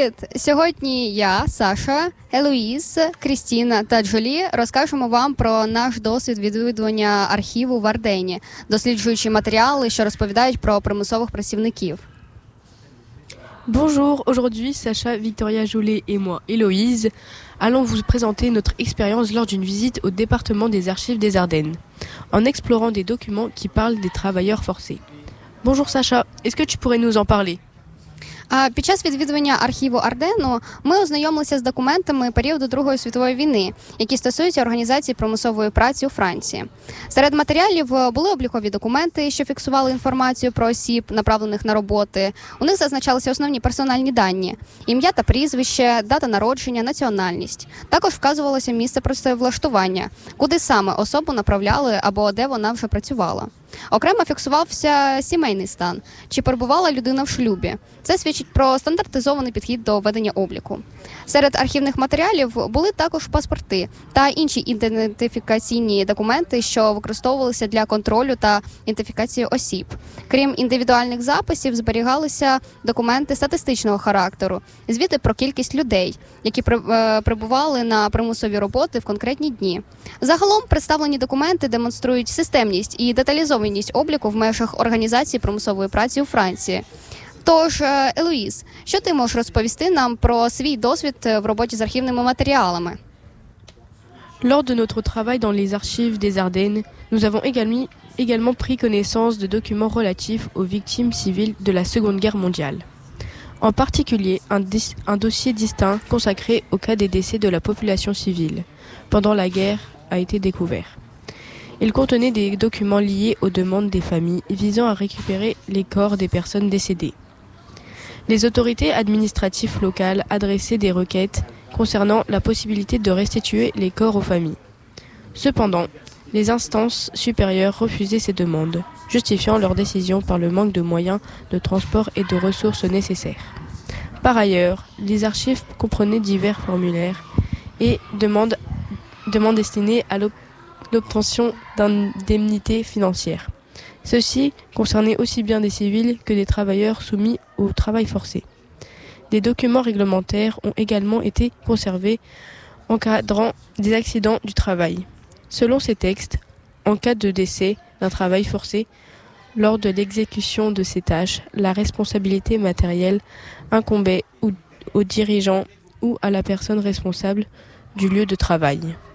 Привіт! Сьогодні я, Саша, Елоїз, Крістіна та Джолі розкажемо вам про наш досвід відвідування архіву в Ардені, досліджуючи матеріали, що розповідають про примусових працівників. Bonjour, aujourd'hui Sacha, Victoria Jolet et moi, Héloïse, allons vous présenter notre expérience lors d'une visite au département des archives des Ardennes, en explorant des documents qui parlent des travailleurs forcés. Bonjour Sacha, est-ce que tu pourrais nous en parler? Під час відвідування архіву Ардену ми ознайомилися з документами періоду Другої світової війни, які стосуються організації примусової праці у Франції. Серед матеріалів були облікові документи, що фіксували інформацію про осіб, направлених на роботи. У них зазначалися основні персональні дані – ім'я та прізвище, дата народження, національність. Також вказувалося місце працевлаштування, куди саме особу направляли або де вона вже працювала. Окремо фіксувався сімейний стан, чи перебувала людина в шлюбі. Це свідчить про стандартизований підхід до ведення обліку. Серед архівних матеріалів були також паспорти та інші ідентифікаційні документи, що використовувалися для контролю та ідентифікації осіб. Крім індивідуальних записів, зберігалися документи статистичного характеру, звіти про кількість людей, які прибували на примусові роботи в конкретні дні. Загалом представлені документи демонструють системність і деталізованість обліку в межах організації примусової праці у Франції. Тож, Елоїз, що ти можеш розповісти нам про свій досвід в роботі з архівними матеріалами? Lors de notre travail dans les archives des Ardennes, nous avons également pris connaissance de documents relatifs aux victimes civiles de la Seconde Guerre mondiale. En particulier, un dossier distinct consacré au cas des décès de la population civile pendant la guerre a été découvert. Il contenait des documents liés aux demandes des familles visant à récupérer les corps des personnes décédées. Les autorités administratives locales adressaient des requêtes concernant la possibilité de restituer les corps aux familles. Cependant, les instances supérieures refusaient ces demandes, justifiant leur décision par le manque de moyens de transport et de ressources nécessaires. Par ailleurs, les archives comprenaient divers formulaires et demandes destinées à l'obtention d'indemnités financières. Ceux-ci concernaient aussi bien des civils que des travailleurs soumis au travail forcé. Des documents réglementaires ont également été conservés encadrant des accidents du travail. Selon ces textes, en cas de décès d'un travail forcé, lors de l'exécution de ces tâches, la responsabilité matérielle incombait aux dirigeants ou à la personne responsable du lieu de travail.